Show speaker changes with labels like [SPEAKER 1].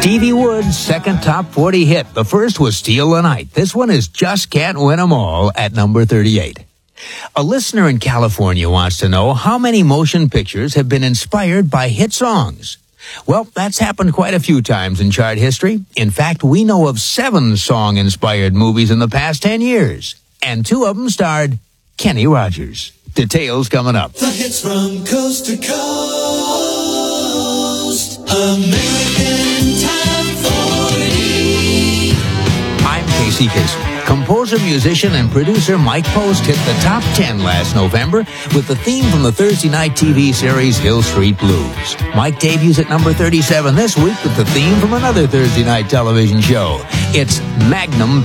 [SPEAKER 1] Stevie Woods' second top 40 hit. The first was Steal the Night. This one is Just Can't Win 'Em All at number 38. A listener in California wants to know how many motion pictures have been inspired by hit songs. Well, that's happened quite a few times in chart history. In fact, we know of 7 song-inspired movies in the past 10 years. And 2 of them starred Kenny Rogers. Details coming up.
[SPEAKER 2] The hits from coast to coast. American Top 40.
[SPEAKER 1] I'm Casey Kasem. Composer, musician, and producer Mike Post hit the top 10 last November with the theme from the Thursday night TV series Hill Street Blues. Mike debuts at number 37 this week with the theme from another Thursday night television show. It's Magnum